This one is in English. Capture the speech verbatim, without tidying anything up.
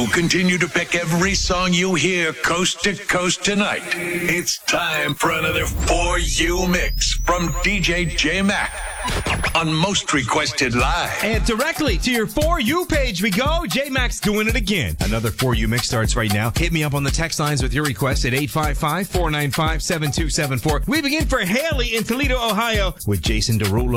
continue to pick every song you hear coast to coast tonight. It's time for another For You mix from D J J-Mac on Most Requested Live. And directly to your For You page we go. J-Mac's doing it again. Another For You mix starts right now. Hit me up on the text lines with your request at eight five five, four nine five, seven two seven four. We begin for Haley in Toledo, Ohio with Jason Derulo.